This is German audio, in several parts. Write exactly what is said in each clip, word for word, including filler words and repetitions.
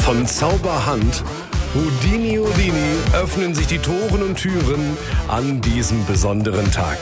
Von Zauberhand, Houdini Houdini, öffnen sich die Toren und Türen an diesem besonderen Tag.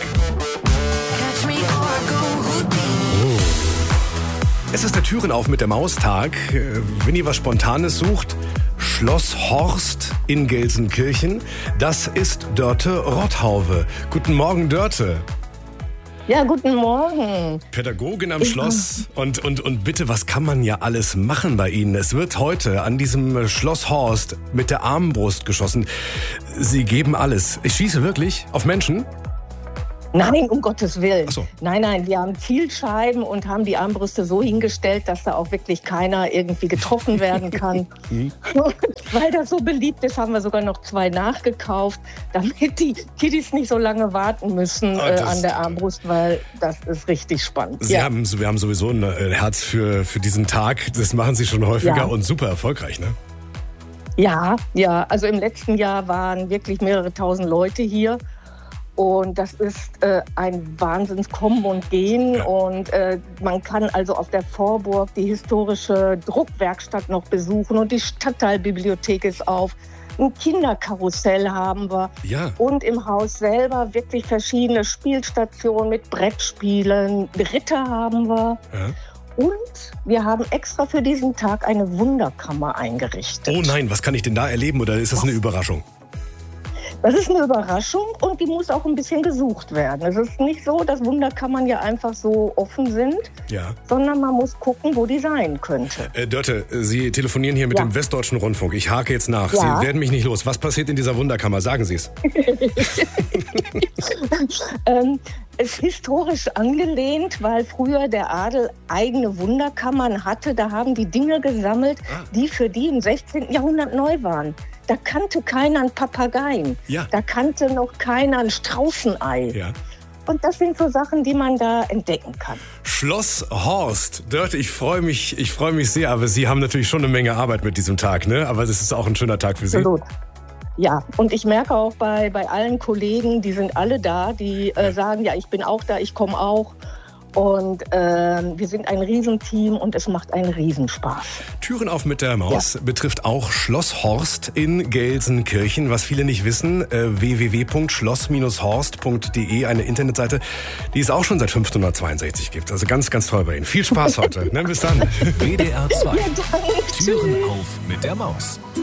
Oh. Es ist der Türen auf mit der Maus-Tag. Wenn ihr was Spontanes sucht, Schloss Horst in Gelsenkirchen. Das ist Dörte Rotthauwe. Guten Morgen, Dörte. Ja, guten Morgen. Pädagogin am ich Schloss. Und, und, und bitte, was kann man ja alles machen bei Ihnen? Es wird heute an diesem Schloss Horst mit der Armbrust geschossen. Sie geben alles. Ich schieße wirklich auf Menschen? Nein, um Gottes Willen. Ach so. Nein, nein, wir haben Zielscheiben und haben die Armbrüste so hingestellt, dass da auch wirklich keiner irgendwie getroffen werden kann. Weil das so beliebt ist, haben wir sogar noch zwei nachgekauft, damit die Kiddies nicht so lange warten müssen Ah, äh, an der Armbrust, weil das ist richtig spannend. Sie ja. haben, wir haben sowieso ein Herz für, für diesen Tag. Das machen Sie schon häufiger Ja. und super erfolgreich, ne? Ja, ja, also im letzten Jahr waren wirklich mehrere tausend Leute hier. Und das ist äh, ein Wahnsinnskommen und Gehen. Ja. Und äh, man kann also auf der Vorburg die historische Druckwerkstatt noch besuchen. Und die Stadtteilbibliothek ist auf. Ein Kinderkarussell haben wir. Ja. Und im Haus selber wirklich verschiedene Spielstationen mit Brettspielen. Ritter haben wir. Ja. Und wir haben extra für diesen Tag eine Wunderkammer eingerichtet. Oh nein, was kann ich denn da erleben oder ist das eine Überraschung? Das ist eine Überraschung und die muss auch ein bisschen gesucht werden. Es ist nicht so, dass Wunderkammern ja einfach so offen sind, Ja. sondern man muss gucken, wo die sein könnte. Äh, Dörte, Sie telefonieren hier mit Ja. dem Westdeutschen Rundfunk. Ich hake jetzt nach. Ja. Sie werden mich nicht los. Was passiert in dieser Wunderkammer? Sagen Sie es. ähm, es ist historisch angelehnt, weil früher der Adel eigene Wunderkammern hatte. Da haben die Dinge gesammelt, Ah. die für die im sechzehnten Jahrhundert neu waren. Da kannte keiner einen Papageien. Ja. Da kannte noch keiner ein Straußenei. Ja. Und das sind so Sachen, die man da entdecken kann. Schloss Horst. Dörte, ich freue mich, ich freue mich sehr, aber Sie haben natürlich schon eine Menge Arbeit mit diesem Tag, ne? Aber es ist auch ein schöner Tag für Sie. Absolut. Ja, und ich merke auch bei, bei allen Kollegen, die sind alle da, die äh, sagen, ja, ich bin auch da, ich komme auch. Und äh, wir sind ein Riesenteam und es macht einen Riesenspaß. Türen auf mit der Maus ja. betrifft auch Schloss Horst in Gelsenkirchen. Was viele nicht wissen, äh, w w w punkt schloss horst punkt d e, eine Internetseite, die es auch schon seit fünfzehnhundertzweiundsechzig gibt. Also ganz, ganz toll bei Ihnen. Viel Spaß heute. Ne, bis dann. W D R zwei. Ja, danke. Türen auf mit der Maus.